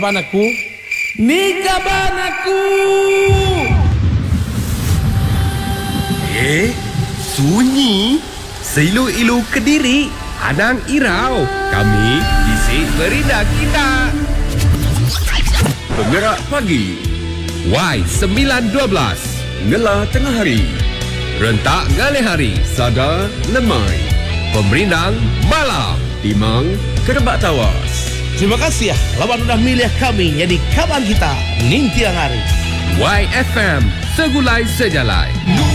Kaban aku, ni kaban aku. Sunyi. Seilu-ilu Kediri, Anang Irau. Kami isi berita kita. Penggerak pagi. Y912. Ngelah tengah hari. Rentak galih hari. Sada lemai. Pemerindang malam. Timang kerebak tawas. Terima kasih lawan sudah milih kami jadi kaban kita ning tiang hari. YFM Segulai Sejalai.